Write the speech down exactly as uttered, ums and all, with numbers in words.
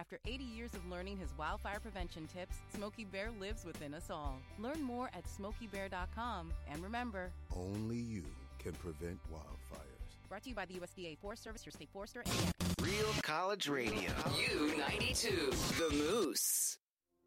After eighty years of learning his wildfire prevention tips, Smokey Bear lives within us all. Learn more at smokey bear dot com. And remember, only you can prevent wildfires. Brought to you by the U S D A Forest Service, your state forester, and Real College Radio. U ninety-two, The Moose.